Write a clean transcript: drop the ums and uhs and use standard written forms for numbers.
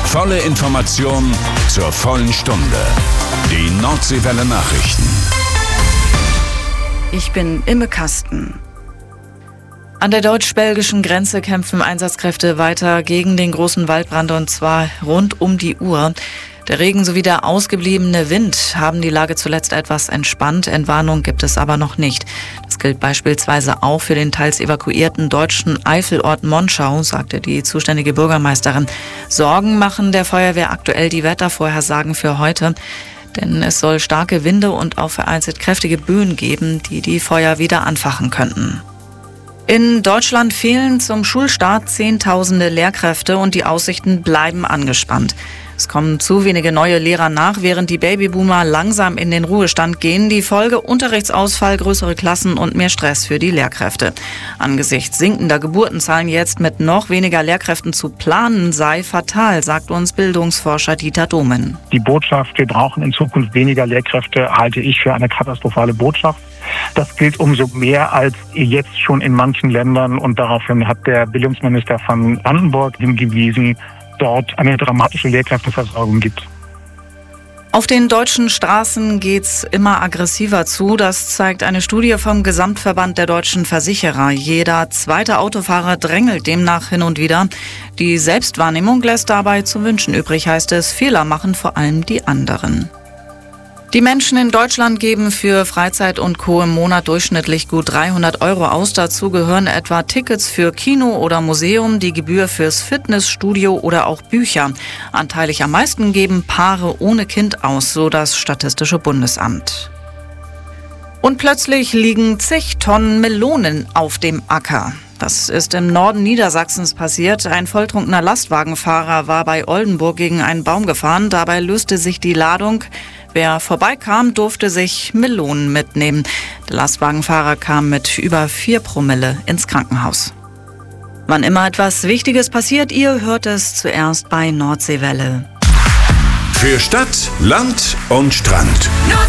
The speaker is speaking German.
Volle Information zur vollen Stunde. Die Nordseewelle Nachrichten. Ich bin Imme Kasten. An der deutsch-belgischen Grenze kämpfen Einsatzkräfte weiter gegen den großen Waldbrand, und zwar rund um die Uhr. Der Regen sowie der ausgebliebene Wind haben die Lage zuletzt etwas entspannt. Entwarnung gibt es aber noch nicht. Das gilt beispielsweise auch für den teils evakuierten deutschen Eifelort Monschau, sagte die zuständige Bürgermeisterin. Sorgen machen der Feuerwehr aktuell die Wettervorhersagen für heute. Denn es soll starke Winde und auch vereinzelt kräftige Böen geben, die die Feuer wieder anfachen könnten. In Deutschland fehlen zum Schulstart Zehntausende Lehrkräfte und die Aussichten bleiben angespannt. Es kommen zu wenige neue Lehrer nach, während die Babyboomer langsam in den Ruhestand gehen. Die Folge: Unterrichtsausfall, größere Klassen und mehr Stress für die Lehrkräfte. Angesichts sinkender Geburtenzahlen jetzt mit noch weniger Lehrkräften zu planen, sei fatal, sagt uns Bildungsforscher Dieter Domen. Die Botschaft, wir brauchen in Zukunft weniger Lehrkräfte, halte ich für eine katastrophale Botschaft. Das gilt umso mehr als jetzt schon in manchen Ländern, und daraufhin hat der Bildungsminister von Brandenburg hingewiesen, dort eine dramatische Lehrkräfteversorgung gibt. Auf den deutschen Straßen geht's immer aggressiver zu. Das zeigt eine Studie vom Gesamtverband der deutschen Versicherer. Jeder zweite Autofahrer drängelt demnach hin und wieder. Die Selbstwahrnehmung lässt dabei zu wünschen übrig, heißt es. Fehler machen vor allem die anderen. Die Menschen in Deutschland geben für Freizeit und Co. im Monat durchschnittlich gut 300 € aus. Dazu gehören etwa Tickets für Kino oder Museum, die Gebühr fürs Fitnessstudio oder auch Bücher. Anteilig am meisten geben Paare ohne Kind aus, so das Statistische Bundesamt. Und plötzlich liegen zig Tonnen Melonen auf dem Acker. Das ist im Norden Niedersachsens passiert. Ein volltrunkener Lastwagenfahrer war bei Oldenburg gegen einen Baum gefahren. Dabei löste sich die Ladung. Wer vorbeikam, durfte sich Melonen mitnehmen. Der Lastwagenfahrer kam mit über 4 Promille ins Krankenhaus. Wann immer etwas Wichtiges passiert, ihr hört es zuerst bei Nordseewelle. Für Stadt, Land und Strand.